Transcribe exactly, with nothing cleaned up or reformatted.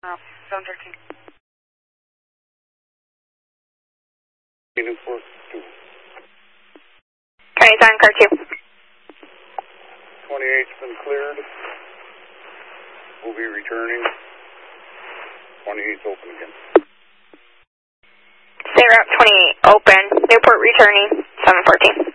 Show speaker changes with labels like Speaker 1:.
Speaker 1: Oh, seven thirteen.
Speaker 2: Newport two.
Speaker 3: twenty-seven, car two.
Speaker 2: twenty-eight's been cleared. We'll be returning. twenty-eight's open again.
Speaker 3: Stay route twenty-eight open. Newport returning, seven fourteen.